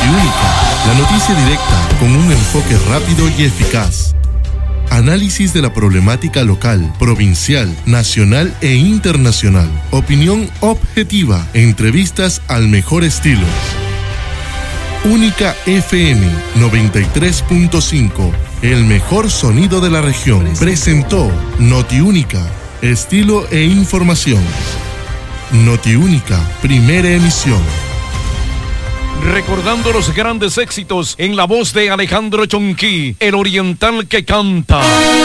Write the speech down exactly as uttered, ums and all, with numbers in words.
Notiúnica, la noticia directa con un enfoque rápido y eficaz. Análisis de la problemática local, provincial, nacional e internacional. Opinión objetiva. Entrevistas al mejor estilo. Única F M noventa y tres punto cinco. El mejor sonido de la región. Presentó Notiúnica. Estilo e información. Notiúnica, primera emisión. Recordando los grandes éxitos en la voz de Alejandro Chonquí, el oriental que canta.